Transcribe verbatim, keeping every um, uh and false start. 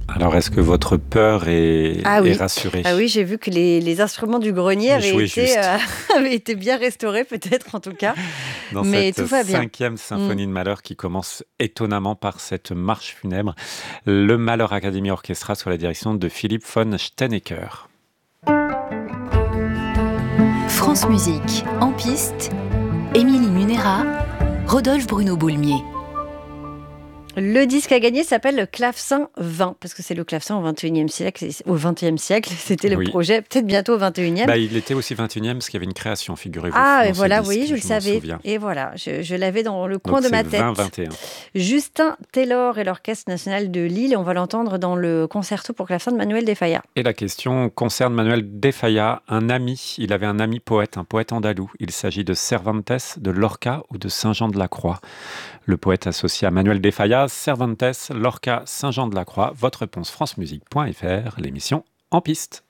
Alors, est-ce que votre peur est, Ah oui. est rassurée? Ah oui, j'ai vu que les, les instruments du grenier avaient Jouez été, juste. euh, avaient été bien restaurés, peut-être en tout cas. Dans Mais cette tout va bien. cinquième Mm. symphonie de Malheur qui commence étonnamment par cette marche funèbre, le Malheur Academy Orchestra sous la direction de Philippe von Steinecker. France Musique, en piste, Émilie Munera, Rodolphe Bruno Boulmier. Le disque à gagner s'appelle le Clavecin vingt, parce que c'est le clavecin au vingt et unième siècle. Au vingtième siècle, c'était le Oui. projet, peut-être bientôt au vingt et unième. Bah, il était aussi vingt et unième parce qu'il y avait une création, figurez-vous. Ah, et dans ce voilà, disque, oui, je le m'en savais. souviens. Et voilà, je, je l'avais dans le coin Donc, de ma c'est tête. vingt vingt et un. Justin Taylor et l'Orchestre national de Lille, on va l'entendre dans le concerto pour clavecin de Manuel de Falla. Et la question concerne Manuel de Falla, un ami. Il avait un ami poète, un poète andalou. Il s'agit de Cervantes, de Lorca ou de Saint-Jean-de-la-Croix. Le poète associé à Manuel de Falla, Cervantes, Lorca, Saint-Jean-de-la-Croix. Votre réponse francemusique point f r, l'émission En Piste.